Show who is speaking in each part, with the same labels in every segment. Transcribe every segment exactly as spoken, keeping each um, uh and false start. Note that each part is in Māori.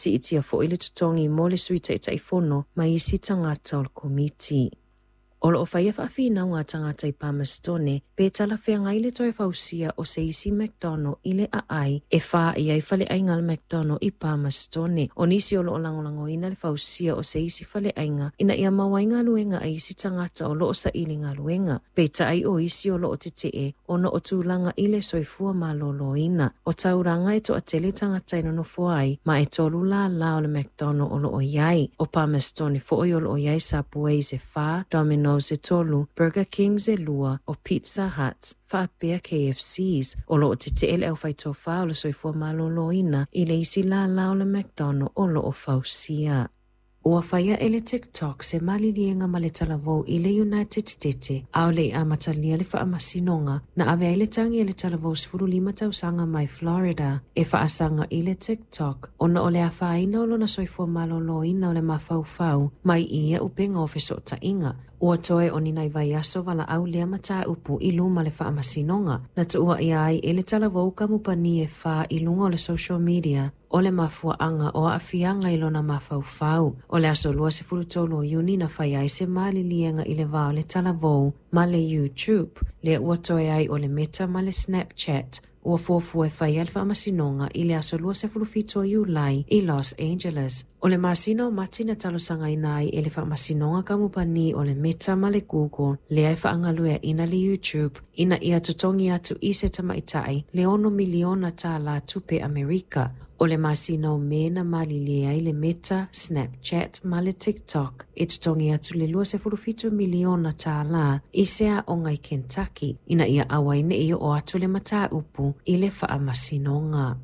Speaker 1: si itia fo ile tutongi mo le sui te tai fono mai isi tangata o le komiti. Olo o whaia whaafina o ngā tangata I Palmerston, pe tala whea ngaile toi whausia o se isi McDonald ile a ai e wha I ai whale ainga le McDonald I Palmerston. O nisi olo o langolango ina le whausia o se isi whale ainga ina ia mawainga luenga a isi tangata o loo sa ili ngā luenga. Pe ta ai o isi o loo te te e o no o tūlanga ile soifua malolo ina. O tauranga e to a tele tangata ino no fuai ma e tolu la la o le McDonald o loo iai. O Palmerston fo o loo iai Subway e wha, Domino e tolu, Burger Kings e lua, o Pizza Huts, whaapea K F Cs, o loo te te ele au whai tō wha o le soifua malolo ina, I le isi la la o le McDonald o loo whausia. Ua whaia ele TikTok se malilienga ma le talavou I le United States, au le a matalia le whaamasinonga, na ave ele tangi ele talavou sifuru lima tausanga mai Florida, e whaasanga I le TikTok, ona o le a whaina o lona soifua malolo ina o le mawhau mai ia upenga o feso ta inga. Ua toe o nina I vai aso wala au lea mata upu I luma le whaamasinonga, na tu ua I ai ele talavou kamupani e wha I lunga o le social media, o le mafua anga o a fianga I lona mawhau. O le aso lua se fulutolo uni na whai ai se mali lienga I le vao le talavou ma le YouTube, le ua toe ai o le Meta ma le Snapchat, ua fuafu e whai alfa masinonga I le aso lua se fulufito Iulai I Los Angeles. O le masino mati na talosanga inai e le whaamasinonga kamupani o le Meta ma le Google, le ai whaangalue ina le YouTube, ina ia tutongi atu I se tamaitai, le ono miliona tā la tupe Amerika. O le masino mena mali le ai le Meta, Snapchat ma le TikTok, e tutongi atu le lua se fulufito miliona tā la I sea o ngai Kentucky, ina ia awaine I o atu le mata upu I le whaamasinonga.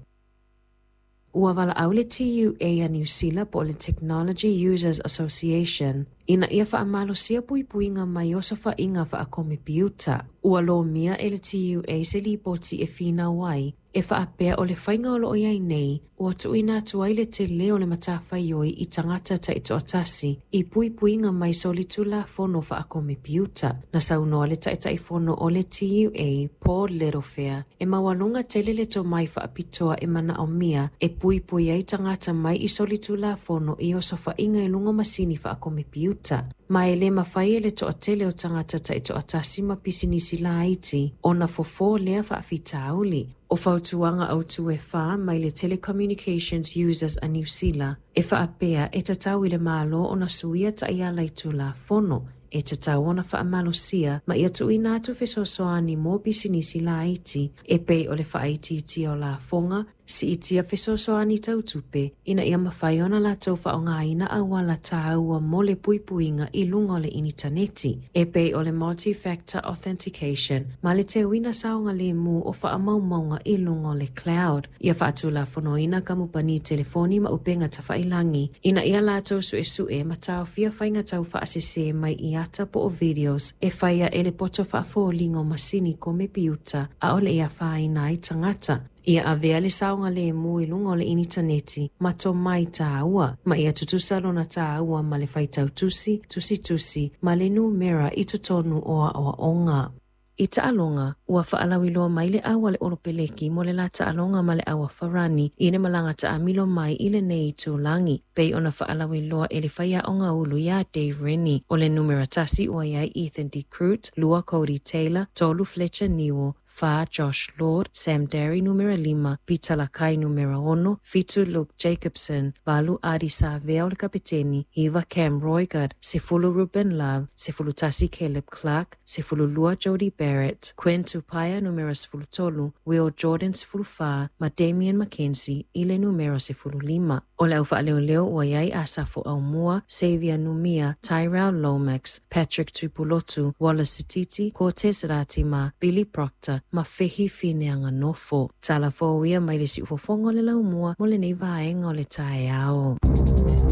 Speaker 1: Ua wala au le T U A a New Zealand po le Technology Users Association, ina ia whaamalo sia pui puinga mai oso whainga whaakome piuta. Ua lo mia e le T U A se li poti e whina wai, e whaapea o le whainga o lo iai nei, ua tuina tuai le te leo le matawhai oi I tangata ta ito atasi, I pui puinga mai soli tula fono whaakome piuta. Na saunoa le taita I fono o le T U A, Paul Littlefair, e mawalunga tele le to mai whaapitoa e mana o mia, e pui pui ai tangata mai I soli tula fono I oso whainga e lunga masini whaakome piuta. Ma e le mawhai e le to atele o tangata ta ito atasi ma pisinisi la iti, o na fofo lea whaafita auli. O whautuanga au tu e wha mai le Telecommunications Users a New Zealand, e whaapea e tatau I le malo o na suia ta ia laitu la fono, e tatau ona whaamalosia ma ia tu ina atu fesosoani mo pisinisi la iti, e pei o le whaaiti o la fonga, si itia fesosoani tautupe, ina ia mawhai ona la tau whaonga ina awala tāua mo le puipuinga I lunga o le initaneti, e pei o le multi-factor authentication, ma le te wina saonga le mu o whaamaumaunga I lunga o le cloud. Ia whaatu la fonoina kamupani telefoni ma upenga tawhailangi, ina ia la tau su e su e ma tau fia whainga tau whaasese mai iata po o videos, e whaia ele poto whaafolingo masini ko me piuta, a ole ia whaina I tangata. Ia avea le saonga le mui lunga o le initaneti, ma to mai tā ua, ma ia tutusa lona tā ua ma le whaitau tusi, tusi tusi, ma le numera I totonu oa oa onga. I taalonga, ua whaalawiloa mai le awa le oropeleki mo le la taalonga ma le awa wharani I ne malanga ta amilo mai I le nei tūlangi. Pei ona whaalawiloa e le whaia onga ulu ia Dave Rennie, o le numera tasi ua iai Ethan D. Crute, Lua Cody Taylor, Tolu Fletcher Niwo, Fa Josh Lord, Sam Derry numero lima, Peter Lakai numero ono, Fitu Luke Jacobson, Valu Adi Savea o le kapiteni, Eva Cam Roygard, Sefulu Ruben Love, Sefulu Tasi Caleb Clark, Sefulu Lua Jody Barrett, Quinn Tupaya numero Sefulu Tolu, Will Jordan Sefulu Fa, ma Damian Mackenzie, Ile numero Sefulu Lima. O le au whaaleo leo ua iai Asafo Aumua, Xavier Numia, Tyrell Lomax, Patrick Tupulotu, Wallace Sititi, Cortez Ratima, Billy Proctor, ma fehi fineanga nofo. Tala fōwia mai le si ufofongo le laumua mo le nei vaenga o le tae ao.